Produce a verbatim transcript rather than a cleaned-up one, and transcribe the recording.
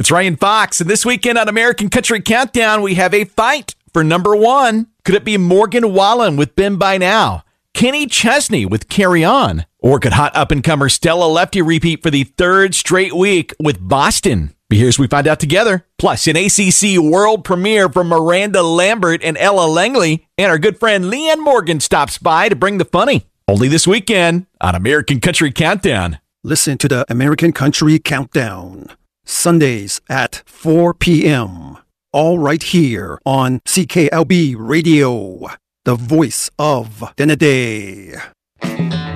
It's Ryan Fox, and this weekend on American Country Countdown, we have a fight for number one. Could it be Morgan Wallen with Been By Now, Kenny Chesney with Carry On, or could hot up-and-comer Stella Lefty repeat for the third straight week with Boston? But here's we find out together. Plus, an A C C world premiere from Miranda Lambert and Ella Langley, and our good friend Leanne Morgan stops by to bring the funny. Only this weekend on American Country Countdown. Listen to the American Country Countdown, Sundays at four p.m. All right here on C K L B Radio, the voice of Denede.